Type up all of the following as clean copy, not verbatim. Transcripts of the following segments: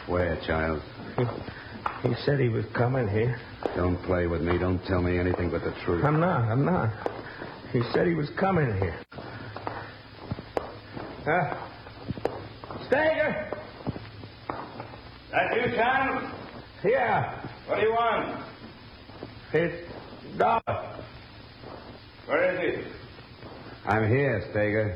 Where, Childs? He said he was coming here. Don't play with me. Don't tell me anything but the truth. I'm not. He said he was coming here. Stager! That you, Childs? Yeah. What do you want? It's Dollar. Where is he? I'm here, Stager.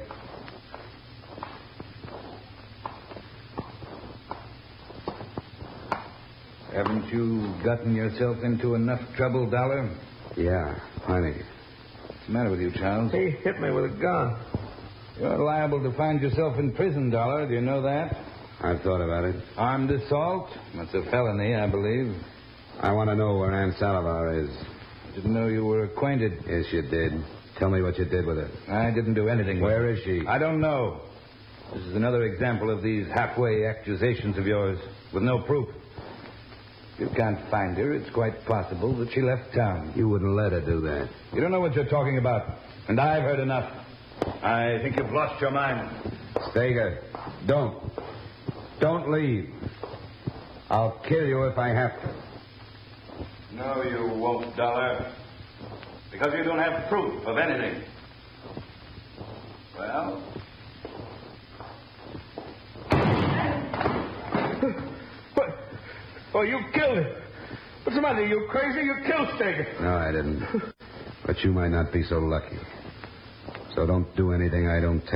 Haven't you gotten yourself into enough trouble, Dollar? Yeah, plenty. What's the matter with you, Childs? He hit me with a gun. You're liable to find yourself in prison, Dollar. Do you know that? I've thought about it. Armed assault? That's a felony, I believe. I want to know where Ann Salivar is. I didn't know you were acquainted. Yes, you did. Tell me what you did with her. I didn't do anything with her. Where is she? I don't know. This is another example of these halfway accusations of yours with no proof. If you can't find her, it's quite possible that she left town. You wouldn't let her do that. You don't know what you're talking about, and I've heard enough. I think you've lost your mind. Stager, don't. Don't leave. I'll kill you if I have to. No, you won't, Dollar. Because you don't have proof of anything. Well? Oh, you killed him. What's the matter? You crazy? You killed Stager. No, I didn't. But you might not be so lucky. So don't do anything I don't tell you.